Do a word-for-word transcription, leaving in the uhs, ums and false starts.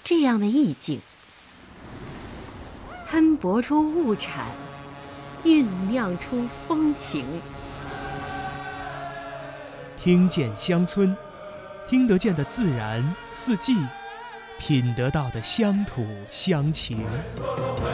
这样的意境，喷薄出物产，酝酿出风情。 听见乡村，听得见的自然四季，品得到的乡土乡情。